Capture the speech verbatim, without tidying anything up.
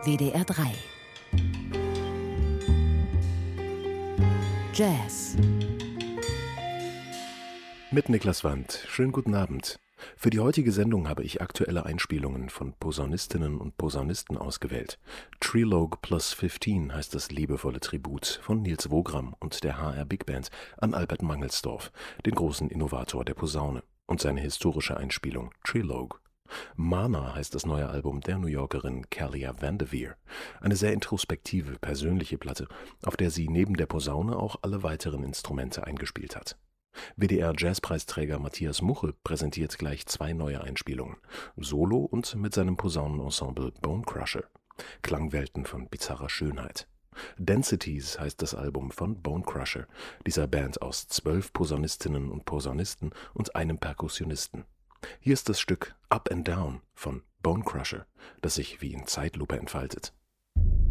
W D R drei. Jazz. Mit Niklas Wandt. Schönen guten Abend. Für die heutige Sendung habe ich aktuelle Einspielungen von Posaunistinnen und Posaunisten ausgewählt. Trilogue Plus fünfzehn heißt das liebevolle Tribut von Nils Wogram und der H R Big Band an Albert Mangelsdorff, den großen Innovator der Posaune, und seine historische Einspielung Trilogue. Mana heißt das neue Album der New Yorkerin Kalia Vanderveer. Eine sehr introspektive, persönliche Platte, auf der sie neben der Posaune auch alle weiteren Instrumente eingespielt hat. W D R-Jazzpreisträger Matthias Muche präsentiert gleich zwei neue Einspielungen, solo und mit seinem Posaunenensemble Bone Crusher. Klangwelten von bizarrer Schönheit. Densities heißt das Album von Bone Crusher, dieser Band aus zwölf Posaunistinnen und Posaunisten und einem Perkussionisten. Hier ist das Stück Up and Down von Bone Crusher, das sich wie in Zeitlupe entfaltet.